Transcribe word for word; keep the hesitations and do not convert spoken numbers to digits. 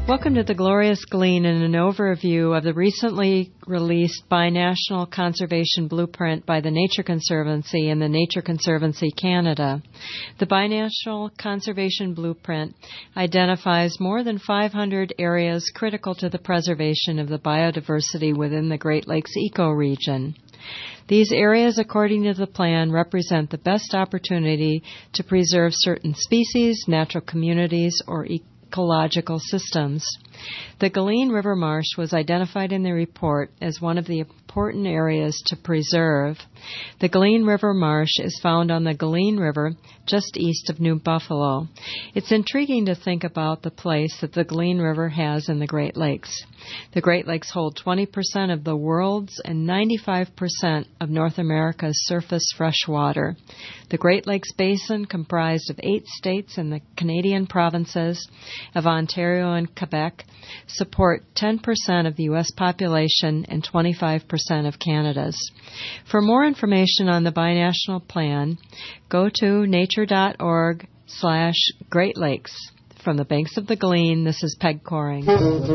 Welcome to the Glorious Glean and an overview of the recently released Binational Conservation Blueprint by the Nature Conservancy and the Nature Conservancy Canada. The Binational Conservation Blueprint identifies more than five hundred areas critical to the preservation of the biodiversity within the Great Lakes ecoregion. These areas, according to the plan, represent the best opportunity to preserve certain species, natural communities, or ecological systems. The Galene River Marsh was identified in the report as one of the important areas to preserve. The Galene River Marsh is found on the Galene River just east of New Buffalo. It's intriguing to think about the place that the Galene River has in the Great Lakes. The Great Lakes hold twenty percent of the world's and ninety-five percent of North America's surface fresh water. The Great Lakes Basin, comprised of eight states and the Canadian provinces of Ontario and Quebec, support ten percent of the U S population and twenty-five percent of Canada's. For more information on the binational plan, go to nature.org slash Great Lakes. From the banks of the Galene, this is Peg Coring.